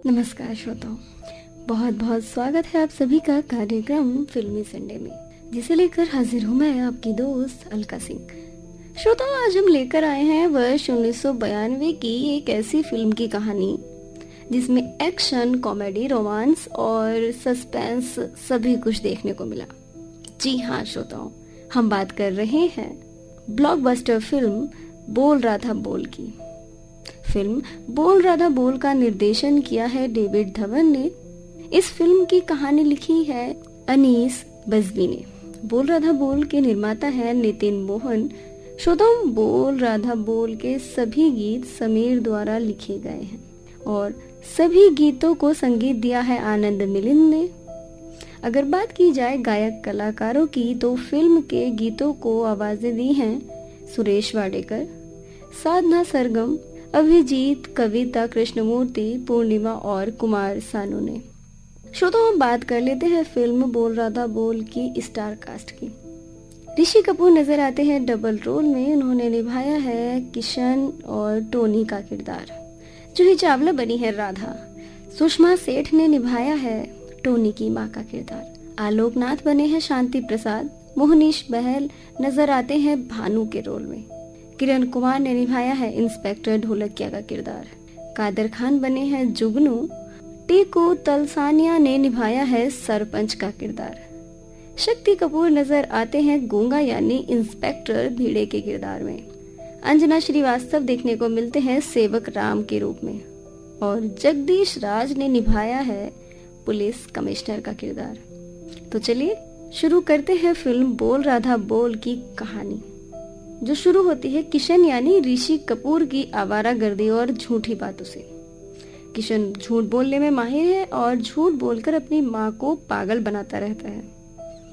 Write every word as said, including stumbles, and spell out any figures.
नमस्कार श्रोताओं, बहुत बहुत स्वागत है आप सभी का कार्यक्रम फिल्मी संडे में, जिसे लेकर हाजिर हूँ मैं आपकी दोस्त अलका सिंह। श्रोताओं, आज हम लेकर आए हैं वर्ष उन्नीस सौ बयानवे की एक ऐसी फिल्म की कहानी जिसमें एक्शन, कॉमेडी, रोमांस और सस्पेंस सभी कुछ देखने को मिला। जी हाँ श्रोताओं, हम बात कर रहे हैं ब्लॉकबस्टर फिल्म बोल रहा था बोल की। फिल्म बोल रहा था बोल का निर्देशन किया है डेविड धवन ने। इस फिल्म की कहानी लिखी है अनीस बज़्ज़ी ने। बोल रहा था बोल के निर्माता है नितिन मोहन। श्रोताओं, बोल रहा था बोल के सभी गीत समीर द्वारा लिखे गए हैं और सभी गीतों को संगीत दिया है आनंद मिलिंद ने। अगर बात की जाए गायक कलाकारों की, तो फिल्म के गीतों को आवाजें दी हैं सुरेश वाडेकर, साधना सरगम, अभिजीत, कविता कृष्णमूर्ति, पूर्णिमा और कुमार सानू ने। श्रोताओं, हम बात कर लेते हैं फिल्म बोल रहा था बोल की स्टार कास्ट की। ऋषि कपूर नजर आते हैं डबल रोल में। उन्होंने निभाया है किशन और टोनी का किरदार। जूही चावला बनी है राधा। सुषमा सेठ ने निभाया है टोनी की माँ का किरदार। आलोक नाथ बने हैं शांति प्रसाद। मोहनीश बहल नजर आते हैं भानु के रोल में। किरण कुमार ने निभाया है इंस्पेक्टर ढोलकिया का किरदार। कादर खान बने हैं जुगनू। टीकू तलसानिया ने निभाया है सरपंच का किरदार। शक्ति कपूर नजर आते हैं गूंगा यानी इंस्पेक्टर भीड़े के किरदार में। अंजना श्रीवास्तव देखने को मिलते हैं सेवक राम के रूप में और जगदीश राज ने निभाया है पुलिस कमिश्नर का किरदार। तो चलिए शुरू करते हैं फिल्म बोल रहा था बोल की कहानी, जो शुरू होती है किशन यानी ऋषि कपूर की आवारागर्दी और झूठी बातों से। किशन झूठ बोलने में माहिर है और झूठ बोलकर अपनी माँ को पागल बनाता रहता है।